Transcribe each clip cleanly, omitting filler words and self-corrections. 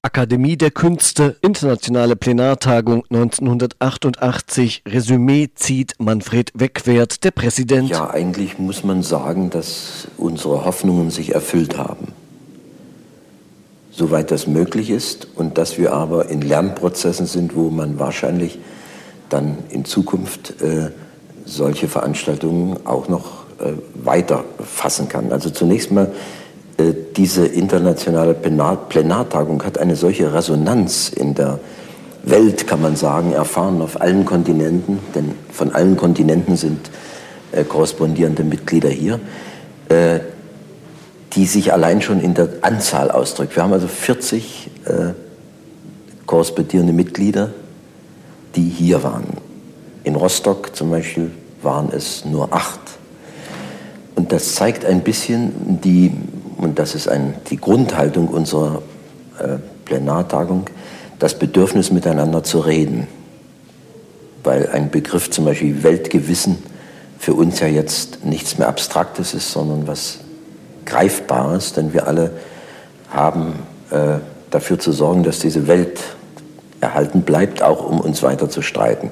Akademie der Künste, internationale Plenartagung 1988, Resümee zieht Manfred Weckwert, der Präsident. Ja, eigentlich muss man sagen, dass unsere Hoffnungen sich erfüllt haben, soweit das möglich ist, und dass wir aber in Lernprozessen sind, wo man wahrscheinlich dann in Zukunft solche Veranstaltungen auch noch weiter fassen kann. Also zunächst mal, diese internationale Plenartagung hat eine solche Resonanz in der Welt, kann man sagen, erfahren auf allen Kontinenten, denn von allen Kontinenten sind korrespondierende Mitglieder hier, die sich allein schon in der Anzahl ausdrückt. Wir haben also 40 korrespondierende Mitglieder, die hier waren. In Rostock zum Beispiel waren es nur 8. Und das zeigt ein bisschen und das ist die Grundhaltung unserer Plenartagung, das Bedürfnis miteinander zu reden. Weil ein Begriff zum Beispiel Weltgewissen für uns ja jetzt nichts mehr Abstraktes ist, sondern was Greifbares, denn wir alle haben dafür zu sorgen, dass diese Welt erhalten bleibt, auch um uns weiter zu streiten.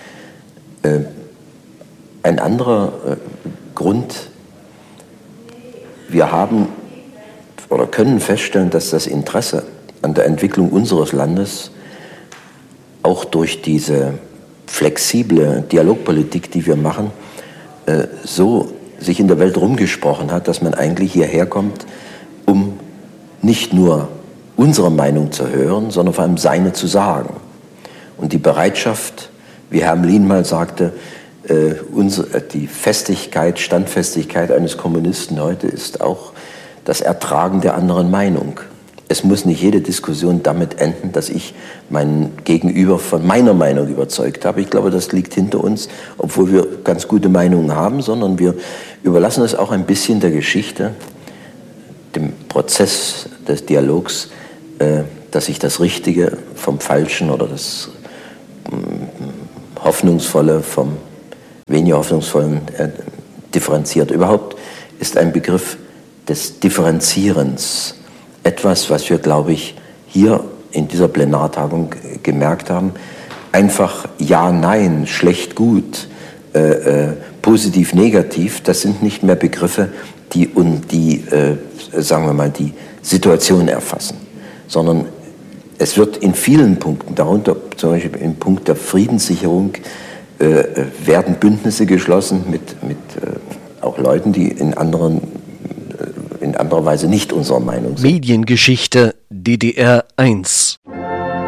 Ein anderer Grund, wir haben oder können feststellen, dass das Interesse an der Entwicklung unseres Landes auch durch diese flexible Dialogpolitik, die wir machen, so sich in der Welt rumgesprochen hat, dass man eigentlich hierher kommt, um nicht nur unsere Meinung zu hören, sondern vor allem seine zu sagen. Und die Bereitschaft, wie Herr Hamlin mal sagte, die Festigkeit, Standfestigkeit eines Kommunisten heute ist auch das Ertragen der anderen Meinung. Es muss nicht jede Diskussion damit enden, dass ich meinen Gegenüber von meiner Meinung überzeugt habe. Ich glaube, das liegt hinter uns, obwohl wir ganz gute Meinungen haben, sondern wir überlassen es auch ein bisschen der Geschichte, dem Prozess des Dialogs, dass sich das Richtige vom Falschen oder das Hoffnungsvolle vom weniger Hoffnungsvollen differenziert. Überhaupt ist ein Begriff des Differenzierens etwas, was wir, glaube ich, hier in dieser Plenartagung gemerkt haben. Einfach Ja, Nein, schlecht, gut, positiv, negativ, das sind nicht mehr Begriffe, die sagen wir mal, die Situation erfassen, sondern es wird in vielen Punkten, darunter zum Beispiel im Punkt der Friedenssicherung, werden Bündnisse geschlossen mit auch Leuten, die in anderer Weise nicht unserer Meinung sind. Mediengeschichte DDR 1